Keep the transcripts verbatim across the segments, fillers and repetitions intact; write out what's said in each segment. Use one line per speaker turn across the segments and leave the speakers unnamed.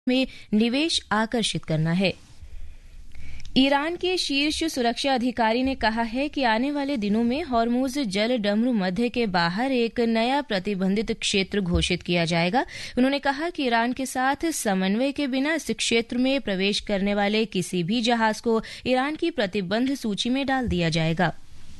में निवेश आकर्षित करना है। ईरान के शीर्ष सुरक्षा अधिकारी ने कहा है कि आने वाले दिनों में हॉर्मुज जल डमरू मध्य के बाहर एक नया प्रतिबंधित क्षेत्र घोषित किया जाएगा। उन्होंने कहा कि ईरान के साथ समन्वय के बिना इस क्षेत्र में प्रवेश करने वाले किसी भी जहाज को ईरान की प्रतिबंध सूची में डाल दिया जाएगा।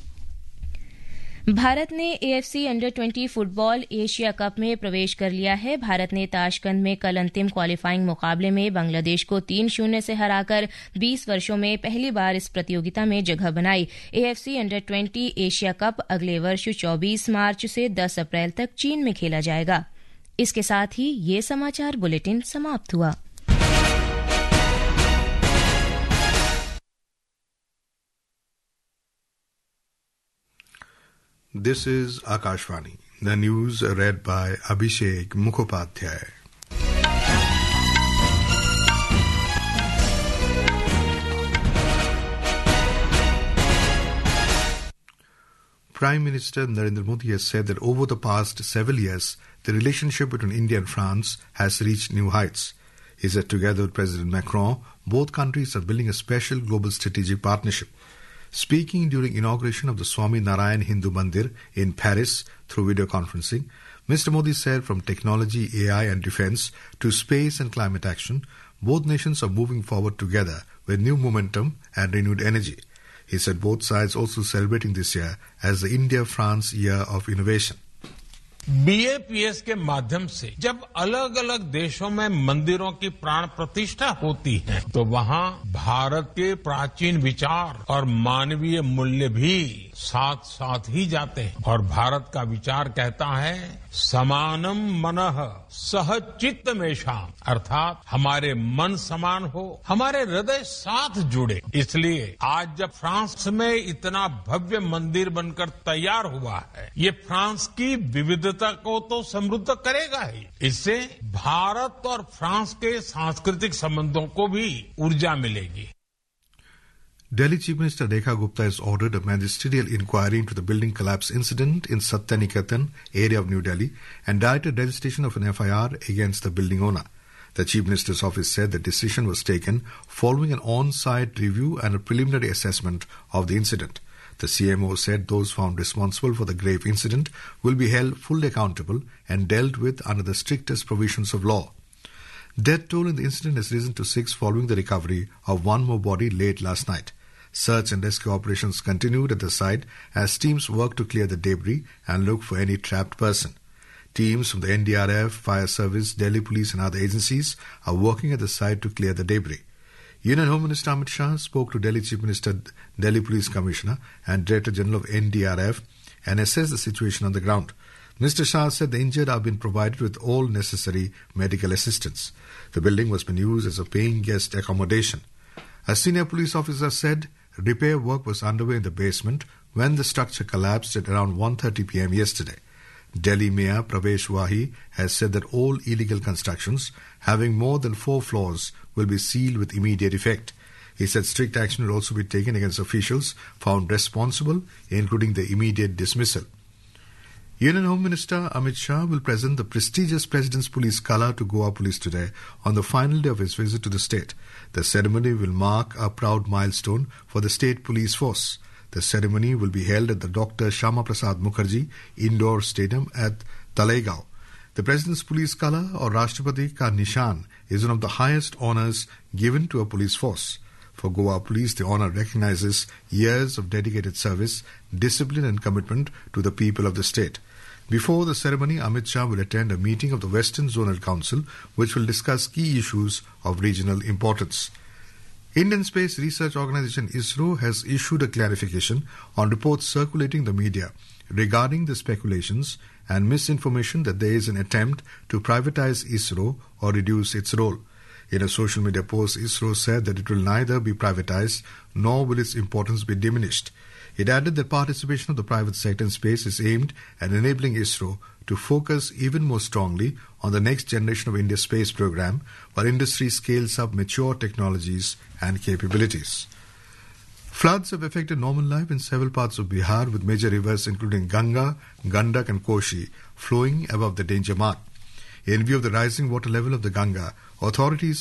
भारत ने AFC under twenty football Asia cup में प्रवेश कर लिया है। भारत ने ताशकंद में कल अंतिम क्वालिफाइंग मुकाबले में बांग्लादेश को तीन शून्य से हराकर बीस वर्षों में पहली बार इस प्रतियोगिता में जगह बनाई। AFC under twenty Asia cup अगले वर्ष चौबीस मार्च से दस अप्रैल तक चीन में खेला जाएगा। इसके साथ ही ये समाचार बुलेटिन समाप्त हुआ।
This is Akashvani. The news read by Abhishek Mukhopadhyay. Prime Minister Narendra Modi has said that over the past several years, the relationship between India and France has reached new heights. He said together with President Macron, both countries are building a special global strategic partnership. Speaking during inauguration of the Swami Narayan Hindu Mandir in Paris through video conferencing, Mister Modi said from technology, A I and defense to space and climate action, both nations are moving forward together with new momentum and renewed energy. He said both sides also celebrating this year as the India-France Year of Innovation.
BAPS के माध्यम से जब अलग अलग देशों में मंदिरों की प्राण प्रतिष्ठा होती है तो वहाँ भारत के प्राचीन विचार और मानवीय मूल्य भी साथ साथ ही जाते हैं। और भारत का विचार कहता है समानम मनः सह चित्त मेषाम, अर्थात हमारे मन समान हो, हमारे हृदय साथ जुड़े। इसलिए आज जब फ्रांस में इतना भव्य मंदिर बनकर तैयार हुआ है, ये फ्रांस की विविधता को तो समृद्ध करेगा ही, इससे भारत और फ्रांस के सांस्कृतिक संबंधों को भी ऊर्जा मिलेगी।
Delhi Chief Minister Rekha Gupta has ordered a magisterial inquiry into the building collapse incident in Satyaniketan area of New Delhi and directed registration of an F I R against the building owner. The Chief Minister's office said the decision was taken following an on-site review and a preliminary assessment of the incident. The C M O said those found responsible for the grave incident will be held fully accountable and dealt with under the strictest provisions of law. Death toll in the incident has risen to six following the recovery of one more body late last night. Search and rescue operations continued at the site as teams worked to clear the debris and look for any trapped person. Teams from the N D R F, Fire Service, Delhi Police and other agencies are working at the site to clear the debris. Union Home Minister Amit Shah spoke to Delhi Chief Minister, Delhi Police Commissioner and Director General of N D R F and assessed the situation on the ground. Mister Shah said the injured have been provided with all necessary medical assistance. The building was being used as a paying guest accommodation. A senior police officer said repair work was underway in the basement when the structure collapsed at around one thirty p.m. yesterday. Delhi Mayor Pravesh Wahi has said that all illegal constructions having more than four floors will be sealed with immediate effect. He said strict action will also be taken against officials found responsible, including the immediate dismissal. Union Home Minister Amit Shah will present the prestigious President's Police Colour to Goa Police today on the final day of his visit to the state. The ceremony will mark a proud milestone for the state police force. The ceremony will be held at the Doctor Shama Prasad Mukherjee Indoor Stadium at Talegaon. The President's Police Colour or Rashtrapati Ka Nishan is one of the highest honours given to a police force. For Goa Police, the honour recognises years of dedicated service, discipline and commitment to the people of the state. Before the ceremony, Amit Shah will attend a meeting of the Western Zonal Council, which will discuss key issues of regional importance. Indian Space Research Organisation ISRO has issued a clarification on reports circulating in the media regarding the speculations and misinformation that there is an attempt to privatize ISRO or reduce its role. In a social media post, ISRO said that it will neither be privatized nor will its importance be diminished. It added that participation of the private sector in space is aimed at enabling ISRO to focus even more strongly on the next generation of India's space program, while industry scales up mature technologies and capabilities. Floods have affected normal life in several parts of Bihar, with major rivers including Ganga, Gandak and Koshi flowing above the danger mark. In view of the rising water level of the Ganga, authorities